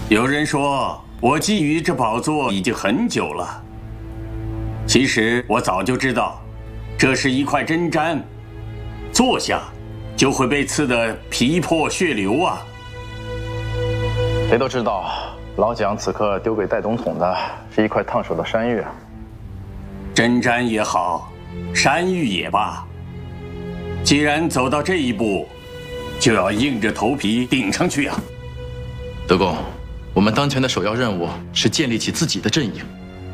有人说我觊觎这宝座已经很久了，其实我早就知道，这是一块真毡，坐下就会被刺得皮破血流啊！ 谁都知道，老蒋此刻丢给戴总统的是一块烫手的山芋。 真毡也好，山芋也罢，既然走到这一步，就要硬着头皮顶上去啊！ 德公，我们当前的首要任务是建立起自己的阵营。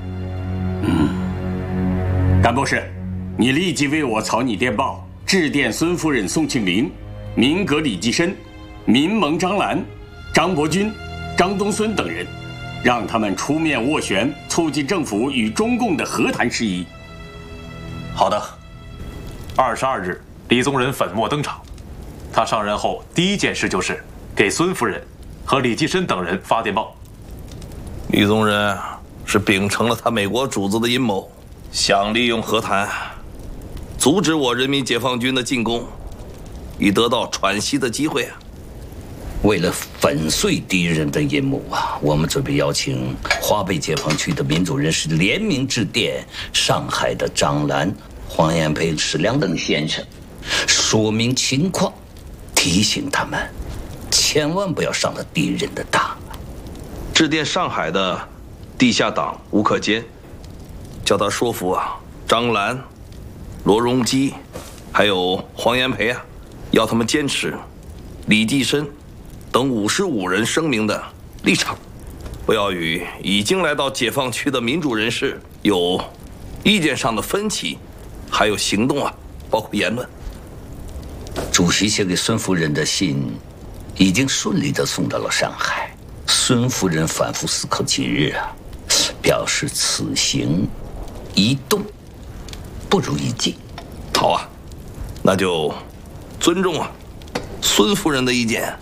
甘博士，你立即为我草拟电报，致电孙夫人宋庆龄、民革李济深、民盟张澜、张伯钧、张东荪等人，让他们出面斡旋，促进政府与中共的和谈事宜。 好的。22日，李宗仁粉墨登场。他上任后第一件事就是给孙夫人和李济深等人发电报。 李宗仁是秉承了他美国主子的阴谋，想利用和谈阻止我人民解放军的进攻，以得到喘息的机会啊。 为了粉碎敌人的阴谋啊，我们准备邀请华北解放区的民主人士联名致电上海的张澜、黄炎培、史良等先生，说明情况，提醒他们千万不要上了敌人的当。 致电上海的地下党吴克坚，叫他说服张澜、罗荣基，还有黄炎培要他们坚持李济深等55人声明的立场，不要与已经来到解放区的民主人士有意见上的分歧，还有行动包括言论。 主席写给孙夫人的信已经顺利地送到了上海。孙夫人反复思考几日表示此行一动不如一静。 好那就尊重孙夫人的意见。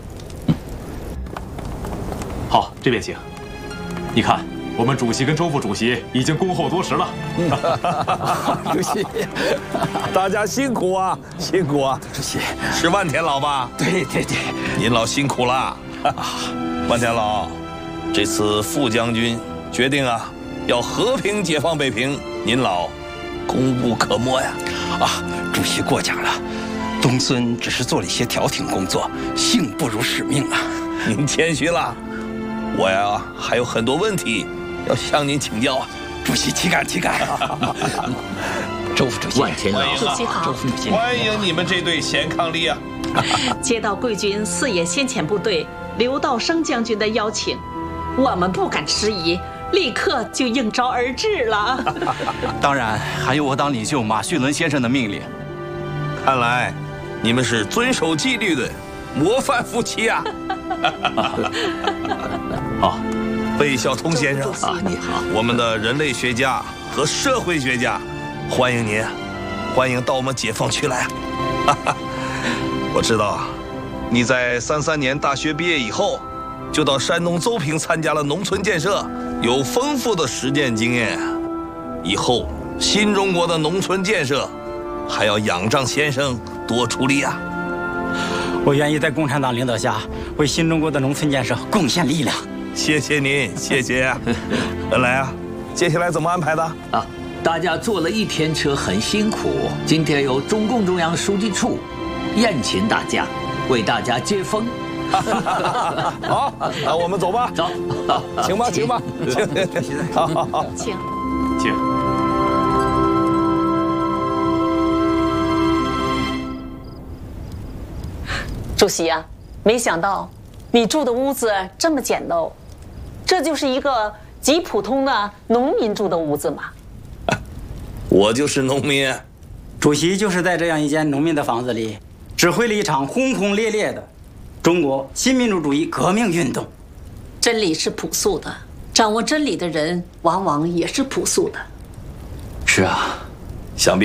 好，这边请。你看，我们主席跟周副主席已经恭候多时了。 主席，大家辛苦啊，辛苦啊！ 主席是万田老吧？ 对， 您老辛苦了。万田老，这次副将军决定要和平解放北平，您老功不可没呀！ 主席过奖了，东孙只是做了一些调停工作，幸不如使命啊。 您谦虚了，我还有很多问题要向您请教主席岂敢！周副主席， 万田老， 主席好， 周副主席， 欢迎你们这对贤伉俪接到贵军4野先遣部队刘道生将军的邀请，我们不敢迟疑，立刻就应召而至了。 当然还有我党领袖马叙伦先生的命令。 看来你们是遵守纪律的模范夫妻啊！费孝通先生你好， 我们的人类学家和社会学家，欢迎您，欢迎到我们解放区来。我知道你在33年大学毕业以后，就到山东邹平参加了农村建设，有丰富的实践经验。以后新中国的农村建设，还要仰仗先生多出力我愿意在共产党领导下为新中国的农村建设贡献力量。 谢谢您，谢谢。来接下来怎么安排的？ 大家坐了1天车，很辛苦。今天由中共中央书记处宴请大家，为大家接风。 好，那我们走吧。 走， 请吧。好， 请。主席没想到你住的屋子这么简陋，这就是一个极普通的农民住的屋子吗？ 我就是农民。 主席就是在这样一间农民的房子里，指挥了一场轰轰烈烈的中国新民主主义革命运动。 真理是朴素的，掌握真理的人往往也是朴素的。 是啊。 想必